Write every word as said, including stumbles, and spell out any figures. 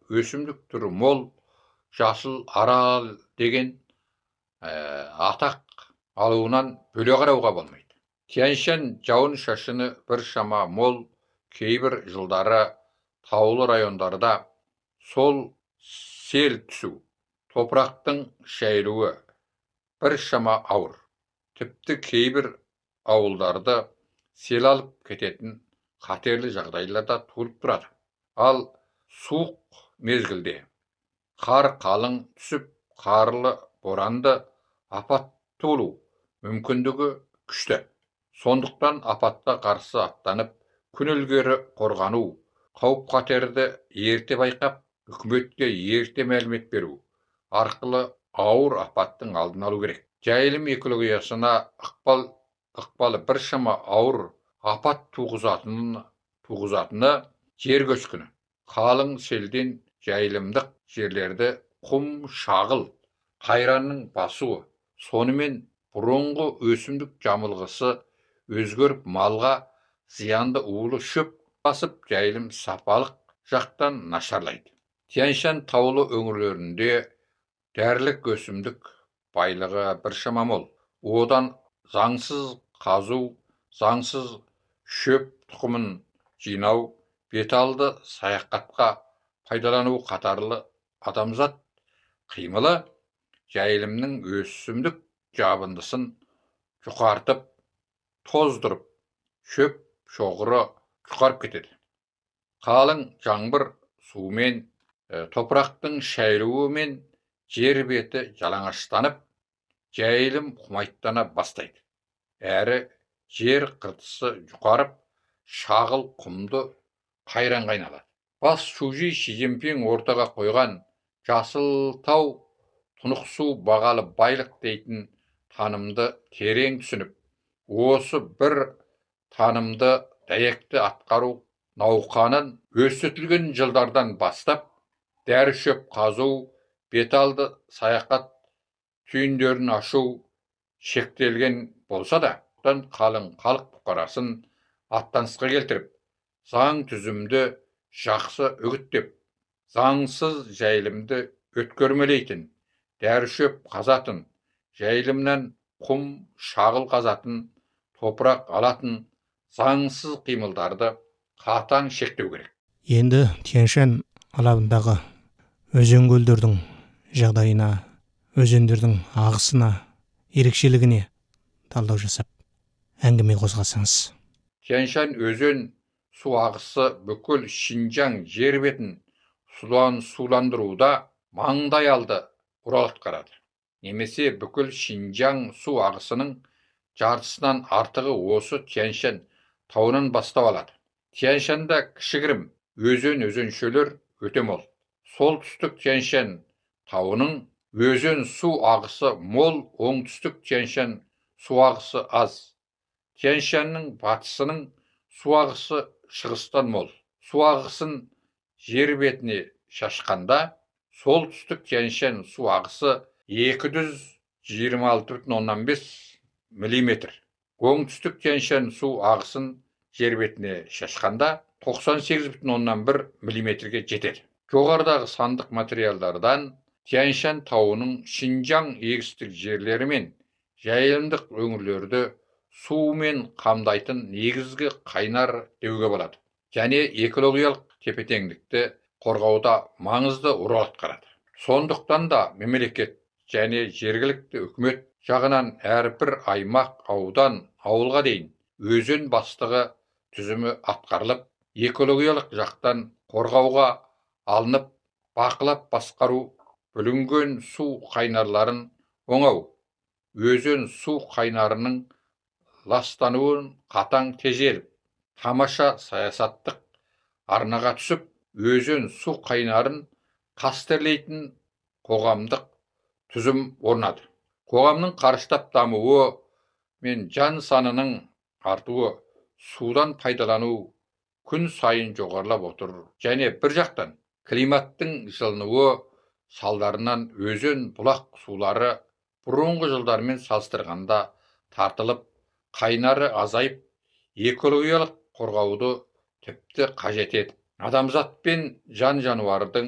өсімдік түрі мол, жасыл арал деген ә, атақ алуынан бөле қарауға болмайды. Тянь-шань жауын шашыны бір шама мол, кейбір жылдары таулы райондарда сол сел түсу, топырақтың шәйруі бір шама ауыр. Тіпті кейбір ауылдарды сел алып кететін қатерлі жағдайларда туылып тұрады. Ал суық мезгілде қар қалың түсіп, қарлы боранды апатты болу мүмкіндігі күшті. Сондықтан апатқа қарсы аттанып, күн ілгері қорғану, қауіп қатерді ерте байқап, үкіметке ерте мәлімет беру арқылы ауыр апаттың алдын алу керек. Жайылым экологиясына ықпал ықпалы біршама ауыр апат туғызатыны, туғызатыны жер көшкіні. Қалың селден жайылымдық жерлерді құм, шағыл, қайранның басуы, сонымен бұрынғы өсімдік жамылғысы өзгеріп малға зиянды улы шөп басып, жайылым сапалық жақтан нашарлайды. Тянь-шань таулы өңірлерінде дәрілік өсімдік байлығы біршама мол. Одан заңсыз қазу, заңсыз шөп тұқымын жинау, беталды саяхатқа пайдалану қатарлы адамзат қимылы жайылымның өсімдік жабындысын жұқартып, тоздырып, шөп шоғыры жұқарып кетеді. Қалың жаңбыр суымен, топырақтың шайруымен жер беті жалаңаштанып, жайылым құмайттана бастайды. Әрі жер қыртысы жұқарып, шағыл құмды қайранға айналады. Бас шужи Ши Цзиньпин ортаға қойған жасыл тау, тұнық су бағалы байлық дейтін танымды терең түсініп, осы бір танымды дәйекті атқару науқанын өрістетілген жылдардан бастап, дәрі шөп қазу, беталды саяхат түйіндерін ашу шектелген болса да, қалың халық бұқарасын аттанысқа келтіріп, заң түзімді жақсы үгіттеп, заңсыз жайылымды өткөрмелейтін, дәрі шөп қазатын, жайылымнан құм, шағыл қазатын, топырақ алатын заңсыз қимылдарды қатаң шектеу керек. Енді Тянь-шань алабындағы өзен-көлдердің жағдайына, өзендердің ағысына, ерекшелігіне талдау жасап, әңгіме қозғасаңыз. Тянь-шань өзен су ағысы бүкіл Шинжаң жер бетін судан суландыруда маңдай алды рөл атқарады. Немесе бүкіл Шинжаң су ағысының жартысынан артығы осы Тянь-шань тауынан бастау алады. Тянь-шанда кішігірім өзен өзеншелер өте мол. Солтүстік Тянь-шань тауының өзен су ағысы мол, оңтүстік Тянь-шань су ағысы аз. Тянь-шаньның батысының су ағысы шығыстан мол. Су ағысын жер бетіне шашқанда, солтүстік Тянь-шань су ағысы екі жүз жиырма алты бүтін оннан бес миллиметр. Оңтүстік Тянь-шань су ағысын жер бетіне шашқанда тоқсан сегіз бүтін оннан бір миллиметрге жетеді. Жоғарыдағы сандық материалдардан Тянь-шань тауының Шинжаң егістік жерлері мен жайылымдық өңірлерді суымен қамдайтын негізгі қайнар деуге болады. Және экологиялық тепе-теңдікті қорғауда маңызды рөл атқарады. Сондықтан да мемлекет және жергілікті үкімет жағынан әрбір аймақ, аудан, ауылға дейін өзен бастығы түзімі атқарылып, экологиялық жақтан қорғауға алынып, бақылап басқару, бүлінген су қайнарларын оңау, өзен су қайнарының ластануын қатаң тежеліп, тамаша саясаттық арнаға түсіп, өзен су қайнарын қастерлейтін қоғамдық түзім орнады. Қоғамның қарыштап дамуы мен жан санының артуы, судан пайдалану күн сайын жоғарылап отыр. Және бір жақтан климаттың жылынуы салдарынан өзен бұлақ сулары бұрынғы жылдармен салыстырғанда тартылып, қайнары азайып, экологиялық қорғауды тіпті қажет етіп, адамзат пен жан жануардың